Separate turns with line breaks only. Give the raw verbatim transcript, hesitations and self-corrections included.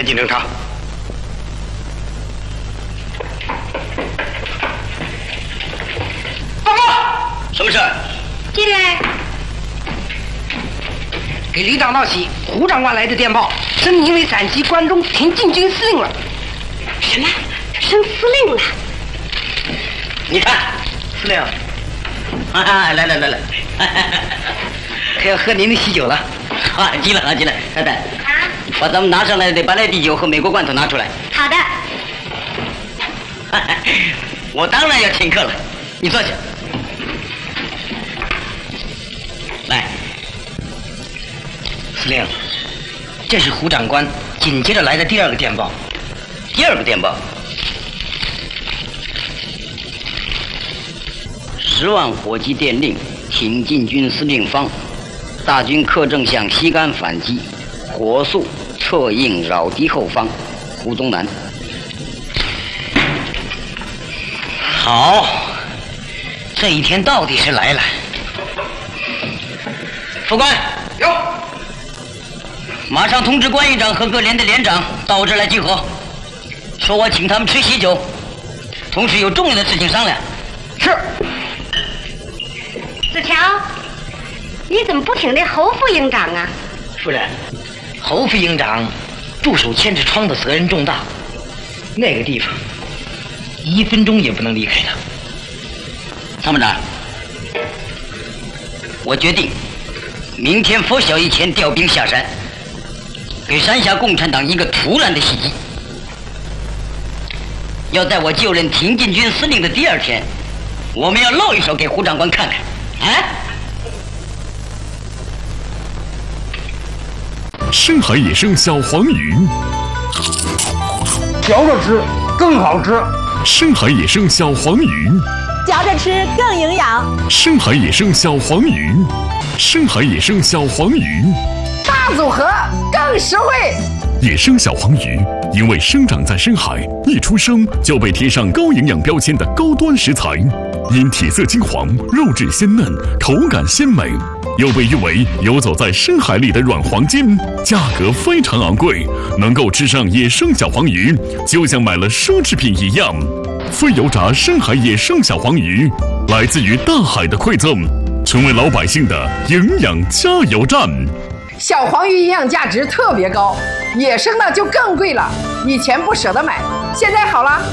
前进侦查。报告，什么事？
进来。
给李长道喜，胡长官来的电报，升您为陕西关中挺进军司令了。
什么？升司令了？
你看，司令，啊，来来来来，
可要喝您的喜酒了。
啊，进来啊，进来，太太。
啊。
把咱们拿上来的白兰地酒和美国罐头拿出来。
好的。
我当然要请客了，你坐下。来，
司令，这是胡长官紧接着来的第二个电报。
第二个电报，十万火急电令，挺进军司令方，大军克正向西干反击，火速策应扰敌后方，胡宗南。
好，这一天到底是来了。副官
有，
马上通知关营长和各连的连长到我这儿来集合，说我请他们吃喜酒，同时有重要的事情商量。
是。
子乔，你怎么不听这侯副营长啊？
夫人，侯副营长驻守千尺窗的责任重大，那个地方一分钟也不能离开他。
参谋长，我决定明天拂晓以前调兵下山，给山下共产党一个突然的袭击。要在我就任挺进军司令的第二天，我们要露一手给胡长官看看。啊！
深海野生小黄鱼，
嚼着吃更好吃。
深海野生小黄鱼，
嚼着吃更营养。
深海野生小黄鱼，深海野生小黄鱼，
大组合更实惠。
野生小黄鱼因为生长在深海，一出生就被贴上高营养标签的高端食材，因体色金黄、肉质鲜嫩、口感鲜美，又被誉为游走在深海里的软黄金，价格非常昂贵。能够吃上野生小黄鱼，就像买了奢侈品一样。非油炸深海野生小黄鱼，来自于大海的馈赠，成为老百姓的营养加油站。
小黄鱼营养价值特别高，野生的就更贵了。以前不舍得买，现在好了。